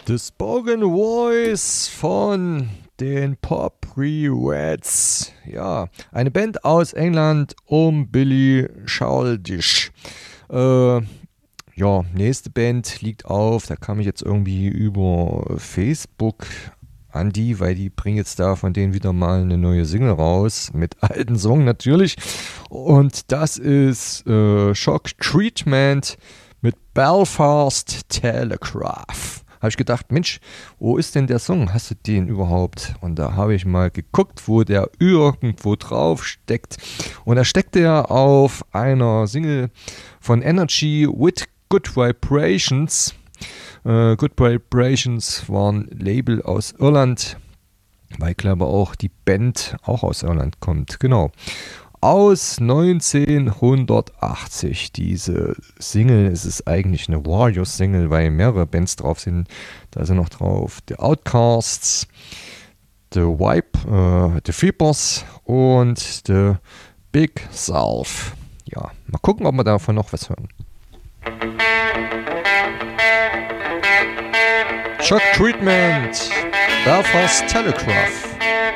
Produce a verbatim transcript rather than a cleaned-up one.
The Spoken Voice von den Popri Reds. Ja, eine Band aus England um Billy Childish. Äh, ja, nächste Band liegt auf, da kam ich jetzt irgendwie über Facebook an die, weil die bringen jetzt da von denen wieder mal eine neue Single raus, mit alten Song natürlich. Und das ist äh, Shock Treatment mit Belfast Telegraph. Habe ich gedacht, Mensch, wo ist denn der Song? Hast du den überhaupt? Und da habe ich mal geguckt, wo der irgendwo drauf steckt. Und da steckt der auf einer Single von Energy with Good Vibrations. Uh, Good Vibrations war ein Label aus Irland, weil ich glaube auch die Band auch aus Irland kommt. Genau. Aus neunzehnhundertachtzig diese Single. Es ist eigentlich eine Warriors-Single, weil mehrere Bands drauf sind. Da sind noch drauf The Outcasts, The Vibe, uh, The Flippers und The Big South. Ja, mal gucken, ob wir davon noch was hören. Shock Treatment, Belfast Telegraph.